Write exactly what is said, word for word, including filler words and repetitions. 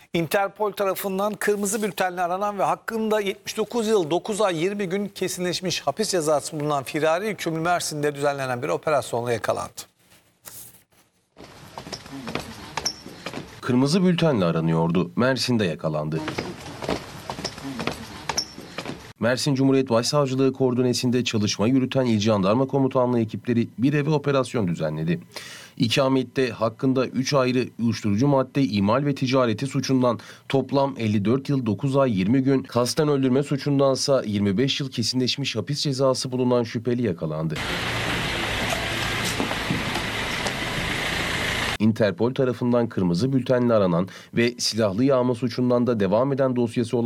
Interpol tarafından kırmızı bültenle aranan ve hakkında yetmiş dokuz yıl dokuz ay yirmi gün kesinleşmiş hapis cezası bulunan firari hükümlü Mersin'de düzenlenen bir operasyonla yakalandı. Kırmızı bültenle aranıyordu. Mersin'de yakalandı. Mersin Cumhuriyet Başsavcılığı koordinesinde çalışma yürüten İl Jandarma Komutanlığı ekipleri bir eve operasyon düzenledi. İkamette hakkında üç ayrı uyuşturucu madde imal ve ticareti suçundan toplam elli dört yıl dokuz ay yirmi gün, kasten öldürme suçundansa yirmi beş yıl kesinleşmiş hapis cezası bulunan şüpheli yakalandı. Interpol tarafından kırmızı bültenle aranan ve silahlı yağma suçundan da devam eden dosyası olan